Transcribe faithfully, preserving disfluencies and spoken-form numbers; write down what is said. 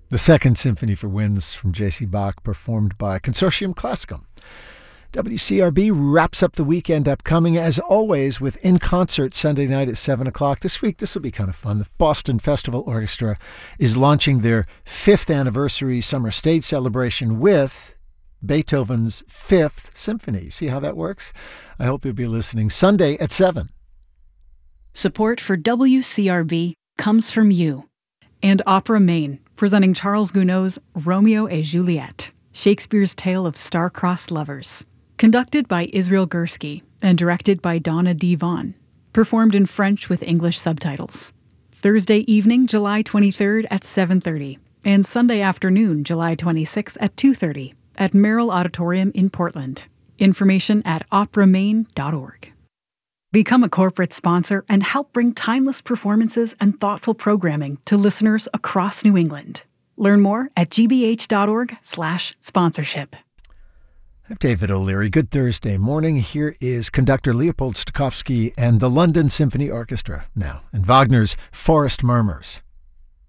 The Second Symphony for Winds from J C. Bach, performed by Consortium Classicum. W C R B wraps up the weekend upcoming, as always, with In Concert Sunday night at seven o'clock. This week, this will be kind of fun. The Boston Festival Orchestra is launching their fifth anniversary summer stage celebration with Beethoven's Fifth Symphony. See how that works? I hope you'll be listening Sunday at seven. Support for W C R B comes from you. And Opera Maine, presenting Charles Gounod's Romeo et Juliet, Shakespeare's tale of star-crossed lovers. Conducted by Israel Gursky and directed by Donna D. Vaughn. Performed in French with English subtitles. Thursday evening, July twenty-third at seven thirty, and Sunday afternoon, July twenty-sixth at two thirty at Merrill Auditorium in Portland. Information at opera maine dot org. Become a corporate sponsor and help bring timeless performances and thoughtful programming to listeners across New England. Learn more at g b h dot org slash sponsorship. I'm David O'Leary. Good Thursday morning. Here is conductor Leopold Stokowski and the London Symphony Orchestra now, and Wagner's Forest Murmurs.